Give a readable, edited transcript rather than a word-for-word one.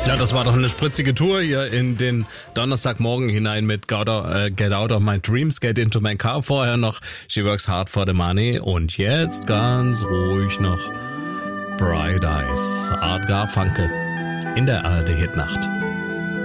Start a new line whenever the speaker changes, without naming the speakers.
Ja, das war doch eine spritzige Tour hier in den Donnerstagmorgen hinein mit Get Out of My Dreams, Get Into My Car. Vorher noch She Works Hard for the Money und jetzt ganz ruhig noch Bright Eyes, Art Garfunkel in der ARD Hitnacht.